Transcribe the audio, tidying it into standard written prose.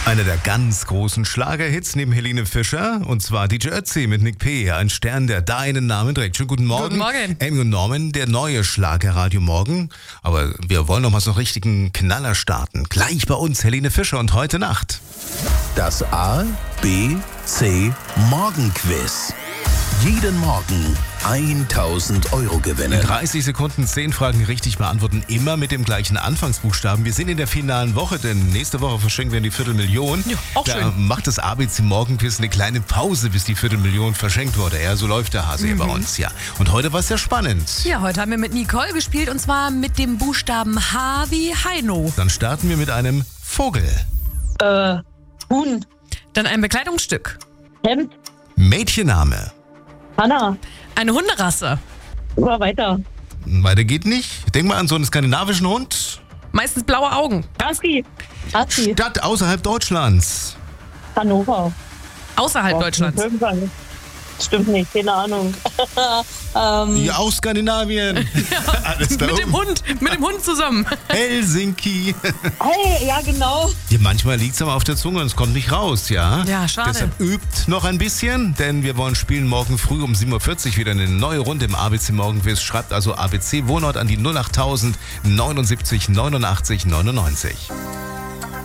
Einer der ganz großen Schlagerhits neben Helene Fischer, und zwar DJ Ötzi mit Nick P., ein Stern, der deinen Namen trägt. Schönen guten Morgen. Guten Morgen. Amy und Norman, der neue Schlagerradio morgen. Aber wir wollen noch mal so einen richtigen Knaller starten. Gleich bei uns Helene Fischer und heute Nacht. Das A, B, C Morgenquiz. Jeden Morgen 1.000 Euro In gewinnen. 30 Sekunden 10 Fragen richtig beantworten, immer mit dem gleichen Anfangsbuchstaben. Wir sind in der finalen Woche, denn nächste Woche verschenken wir die Viertelmillion. Ja, auch da schön. macht das ABC Morgenquiz eine kleine Pause, bis die Viertelmillion verschenkt wurde. Ja, so läuft der Hase hier bei uns, ja. Und heute war es sehr spannend. Ja, heute haben wir mit Nicole gespielt und zwar mit dem Buchstaben H wie Heino. Dann starten wir mit einem Vogel. Huhn, Dann ein Bekleidungsstück. Hemd, Mädchenname. Hanna, Eine Hunderasse. immer weiter. Weiter geht nicht. Denk mal an so einen skandinavischen Hund. Meistens blaue Augen. Husky, Stadt außerhalb Deutschlands. Hannover. Außerhalb Deutschlands. Irgendwann. Stimmt nicht, keine Ahnung. Ja, aus Skandinavien. Alles da Mit dem oben. Hund zusammen. Helsinki. Hey, ja genau. Ja, manchmal liegt es aber auf der Zunge und es kommt nicht raus, ja? Ja, schade. Deshalb übt noch ein bisschen, denn wir wollen spielen morgen früh um 7.40 Uhr wieder eine neue Runde im ABC Morgenquiz. Schreibt also ABC Wohnort an die 08000 79 89 99.